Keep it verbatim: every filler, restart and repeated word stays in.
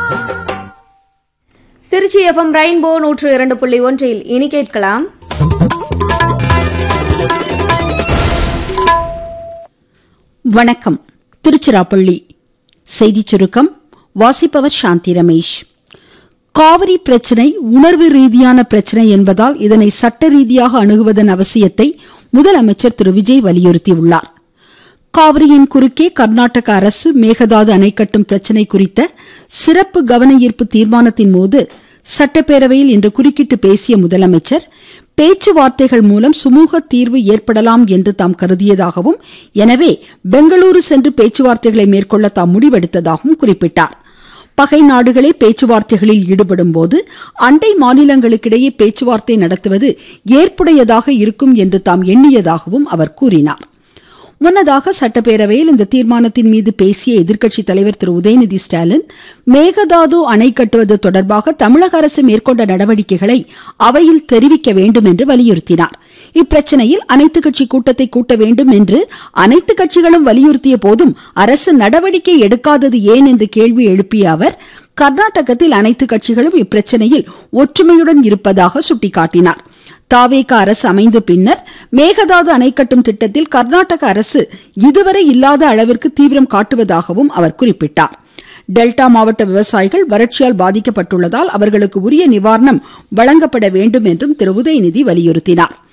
Trichy FM rainbow நூற்று இரண்டு புள்ளி ஒன்றில் இனி கேட்கலாம் வணக்கம். திருச்சிராப்பள்ளி செய்திச் சுருக்கம் வாசிப்பவர் சாந்தி ரமேஷ். காவிரி பிரச்சினை உணர்வு ரீதியான பிரச்சினை என்பதால் இதனை சட்ட ரீதியாக அணுகுவதன் அவசியத்தை முதலமைச்சர் திரு விஜய் வலியுறுத்தியுள்ளார். காவிரியின் குறுக்கே கர்நாடக அரசு மேகதாது அணை கட்டும் பிரச்சினை குறித்த சிறப்பு கவன ஈர்ப்பு தீர்மானத்தின் போது சட்டப்பேரவையில் இன்று குறுக்கிட்டு பேசிய முதலமைச்சர், பேச்சுவார்த்தைகள் மூலம் சுமூக தீர்வு ஏற்படலாம் என்று தாம் கருதியதாகவும், எனவே பெங்களூரு சென்று பேச்சுவார்த்தைகளை மேற்கொள்ள தாம் முடிவெடுத்ததாகவும் குறிப்பிட்டார். பகை நாடுகளே பேச்சுவார்த்தைகளில் ஈடுபடும் போது அண்டை மாநிலங்களுக்கிடையே பேச்சுவார்த்தை நடத்துவது ஏற்புடையதாக இருக்கும் என்று தாம் எண்ணியதாகவும் அவர் கூறினார். முன்னதாக சட்டப்பேரவையில் இந்த தீர்மானத்தின் மீது பேசிய எதிர்க்கட்சித் தலைவர் திரு உதயநிதி ஸ்டாலின், மேகதாது அணை கட்டுவது தொடர்பாக தமிழக அரசு மேற்கொண்ட நடவடிக்கைகளை அவையில் தெரிவிக்க வேண்டும் என்று வலியுறுத்தினார். இப்பிரச்சனையில் அனைத்துக் கட்சி கூட்டத்தை கூட்ட வேண்டும் என்று அனைத்து கட்சிகளும் வலியுறுத்திய போதும் அரசு நடவடிக்கை எடுக்காதது ஏன் என்று கேள்வி எழுப்பிய அவர், கர்நாடகத்தில் அனைத்து கட்சிகளும் இப்பிரச்சனையில் ஒற்றுமையுடன் இருப்பதாக சுட்டிக்காட்டினார். தாவேகா அரசு அமைந்த பின்னர் மேகதாது அணை கட்டும் திட்டத்தில் கர்நாடக அரசு இதுவரை இல்லாத அளவிற்கு தீவிரம் காட்டுவதாகவும் அவர் குறிப்பிட்டார். டெல்டா மாவட்ட விவசாயிகள் வறட்சியால் பாதிக்கப்பட்டுள்ளதால் அவர்களுக்கு உரிய நிவாரணம் வழங்கப்பட வேண்டும் என்றும் திரு உதயநிதி வலியுறுத்தினார்.